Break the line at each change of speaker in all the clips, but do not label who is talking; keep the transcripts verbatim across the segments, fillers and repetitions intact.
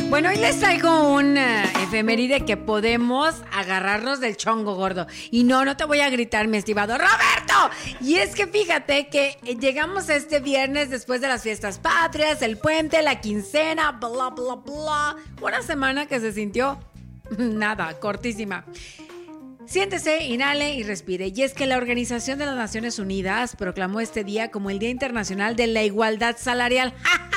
Bueno, hoy les traigo un uh, efeméride que podemos agarrarnos del chongo gordo. Y no, no te voy a gritar, mi estimado Roberto. Y es que fíjate que llegamos este viernes después de las fiestas patrias, el puente, la quincena, bla, bla, bla. Una semana que se sintió nada, cortísima. Siéntese, inhale y respire. Y es que la Organización de las Naciones Unidas proclamó este día como el Día Internacional de la Igualdad Salarial,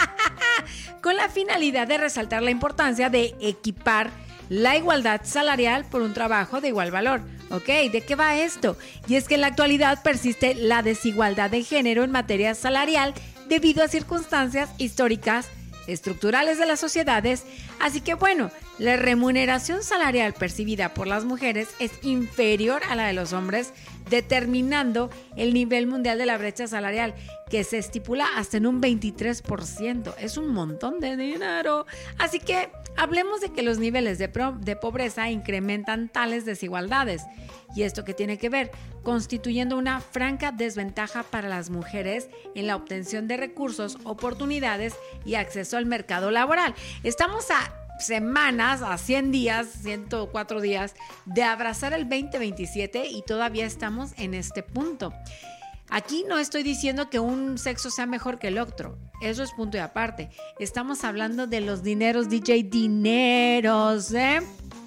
con la finalidad de resaltar la importancia de equipar la igualdad salarial por un trabajo de igual valor. ¿Ok? ¿De qué va esto? Y es que en la actualidad persiste la desigualdad de género en materia salarial debido a circunstancias históricas, estructurales de las sociedades. Así que bueno, la remuneración salarial percibida por las mujeres es inferior a la de los hombres, determinando el nivel mundial de la brecha salarial, que se estipula hasta en un veintitrés por ciento. Es un montón de dinero. Así que hablemos de que los niveles de, pro- de pobreza incrementan tales desigualdades. ¿Y esto qué tiene que ver? Constituyendo una franca desventaja para las mujeres en la obtención de recursos, oportunidades y acceso al mercado laboral. Estamos a semanas, a cien días, ciento cuatro días de abrazar el veinte veintisiete y todavía estamos en este punto. Aquí no estoy diciendo que un sexo sea mejor que el otro, eso es punto y aparte. Estamos hablando de los dineros, D J, dineros, ¿eh?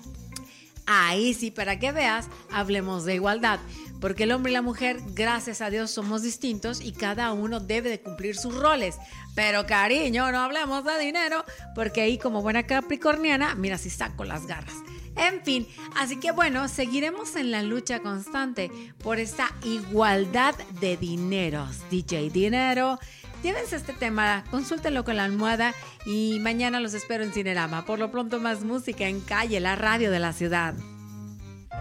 Ahí sí, para que veas, hablemos de igualdad. Porque el hombre y la mujer, gracias a Dios, somos distintos y cada uno debe de cumplir sus roles. Pero cariño, no hablemos de dinero, porque ahí como buena capricorniana, mira si saco las garras. En fin, así que bueno, seguiremos en la lucha constante por esta igualdad de dineros. D J Dinero, llévense este tema, consúltenlo con la almohada y mañana los espero en Cinerama. Por lo pronto, más música en Calle, la radio de la ciudad.